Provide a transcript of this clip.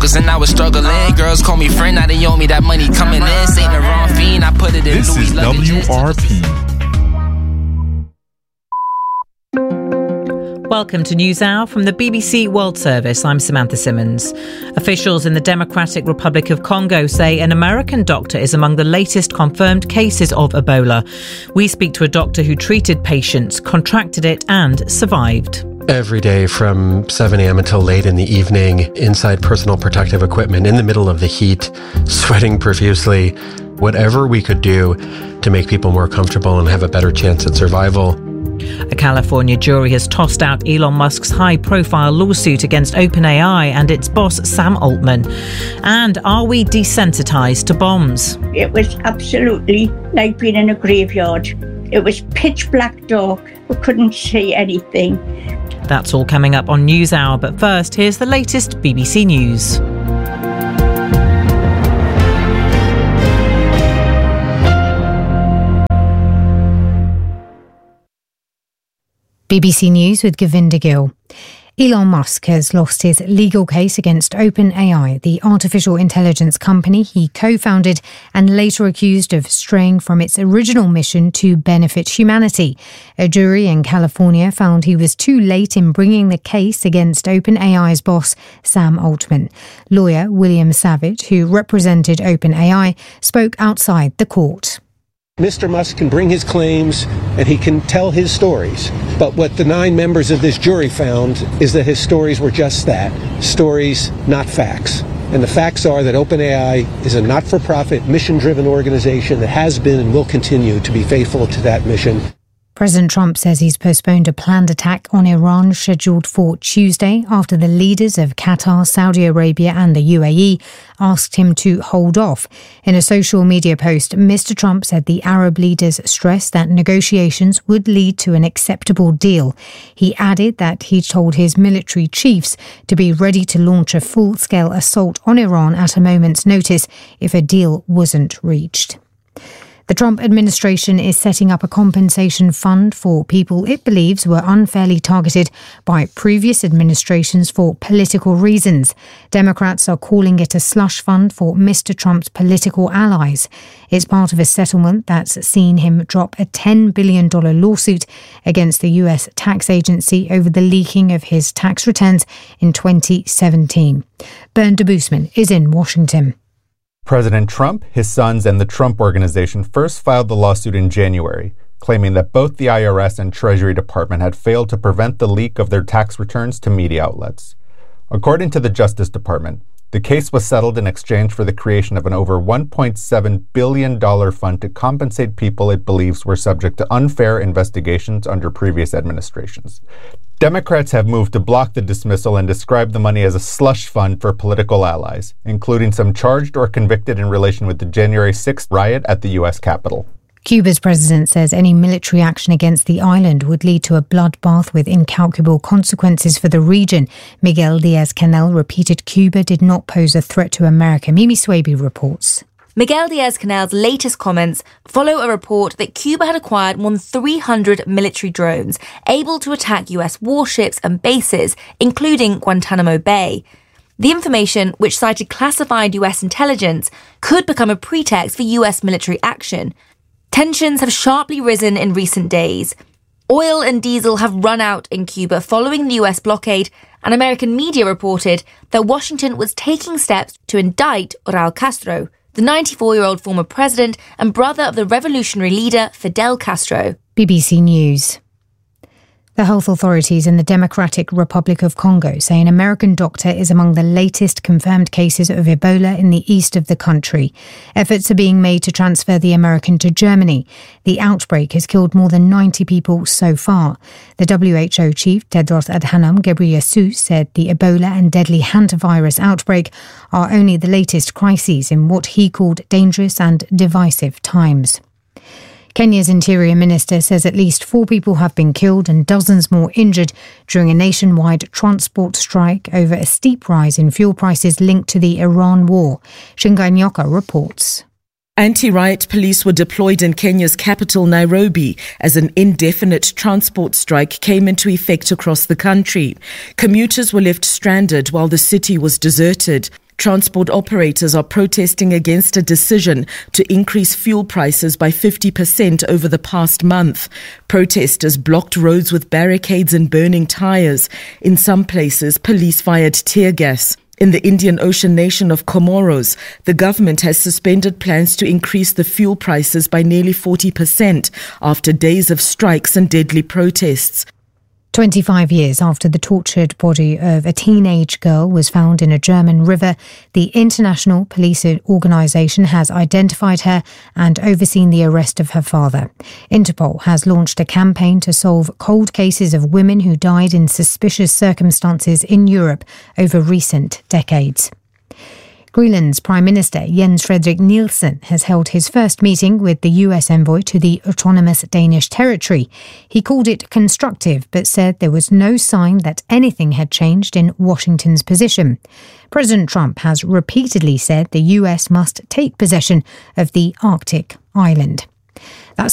bills and I was struggling. Girls call me friend, now they owe me that money coming in. Saint Laurent fiend, I put it in This Louis is luggages. WRP. Welcome to NewsHour from the BBC World Service. I'm Samantha Simmons. Officials in the Democratic Republic of Congo say an American doctor is among the latest confirmed cases of Ebola. We speak to a doctor who treated patients, contracted it and survived. Every day from 7 a.m. until late in the evening, inside personal protective equipment, in the middle of the heat, sweating profusely, whatever we could do to make people more comfortable and have a better chance at survival. A California jury has tossed out Elon Musk's high-profile lawsuit against OpenAI and its boss, Sam Altman. And are we desensitized to bombs? It was absolutely like being in a graveyard. It was pitch black dark. We couldn't see anything. That's all coming up on NewsHour, but first, here's the latest BBC News. BBC News with Govinda Gill. Elon Musk has lost his legal case against OpenAI, the artificial intelligence company he co-founded and later accused of straying from its original mission to benefit humanity. A jury in California found he was too late in bringing the case against OpenAI's boss, Sam Altman. Lawyer William Savage, who represented OpenAI, spoke outside the court. Mr. Musk can bring his claims and he can tell his stories. But what the 9 members of this jury found is that his stories were just that, stories, not facts. And the facts are that OpenAI is a not-for-profit, mission-driven organization that has been and will continue to be faithful to that mission. President Trump says he's postponed a planned attack on Iran scheduled for Tuesday after the leaders of Qatar, Saudi Arabia and the UAE asked him to hold off. In a social media post, Mr. Trump said the Arab leaders stressed that negotiations would lead to an acceptable deal. He added that he told his military chiefs to be ready to launch a full-scale assault on Iran at a moment's notice if a deal wasn't reached. The Trump administration is setting up a compensation fund for people it believes were unfairly targeted by previous administrations for political reasons. Democrats are calling it a slush fund for Mr. Trump's political allies. It's part of a settlement that's seen him drop a $10 billion lawsuit against the US tax agency over the leaking of his tax returns in 2017. Bernd de Boosman is in Washington. President Trump, his sons, and the Trump Organization first filed the lawsuit in January, claiming that both the IRS and Treasury Department had failed to prevent the leak of their tax returns to media outlets. According to the Justice Department, the case was settled in exchange for the creation of an over $1.7 billion fund to compensate people it believes were subject to unfair investigations under previous administrations. Democrats have moved to block the dismissal and describe the money as a slush fund for political allies, including some charged or convicted in relation with the January 6th riot at the U.S. Capitol. Cuba's president says any military action against the island would lead to a bloodbath with incalculable consequences for the region. Miguel Diaz-Canel repeated Cuba did not pose a threat to America. Mimi Swaby reports. Miguel Diaz-Canel's latest comments follow a report that Cuba had acquired more than 300 military drones able to attack US warships and bases, including Guantanamo Bay. The information, which cited classified US intelligence, could become a pretext for US military action. Tensions have sharply risen in recent days. Oil and diesel have run out in Cuba following the US blockade, and American media reported that Washington was taking steps to indict Raul Castro, the 94-year-old former president and brother of the revolutionary leader Fidel Castro. BBC News. The health authorities in the Democratic Republic of Congo say an American doctor is among the latest confirmed cases of Ebola in the east of the country. Efforts are being made to transfer the American to Germany. The outbreak has killed more than 90 people so far. The WHO chief, Tedros Adhanom Ghebreyesus, said the Ebola and deadly hantavirus outbreak are only the latest crises in what he called dangerous and divisive times. Kenya's Interior Minister says at least 4 people have been killed and dozens more injured during a nationwide transport strike over a steep rise in fuel prices linked to the Iran war. Shingai Nyoka reports. Anti-riot police were deployed in Kenya's capital, Nairobi, as an indefinite transport strike came into effect across the country. Commuters were left stranded while the city was deserted. Transport operators are protesting against a decision to increase fuel prices by 50% over the past month. Protesters blocked roads with barricades and burning tyres. In some places, police fired tear gas. In the Indian Ocean nation of Comoros, the government has suspended plans to increase the fuel prices by nearly 40% after days of strikes and deadly protests. 25 years after the tortured body of a teenage girl was found in a German river, the International Police Organisation has identified her and overseen the arrest of her father. Interpol has launched a campaign to solve cold cases of women who died in suspicious circumstances in Europe over recent decades. Greenland's Prime Minister Jens Frederik Nielsen has held his first meeting with the US envoy to the autonomous Danish territory. He called it constructive, but said there was no sign that anything had changed in Washington's position. President Trump has repeatedly said the US must take possession of the Arctic island.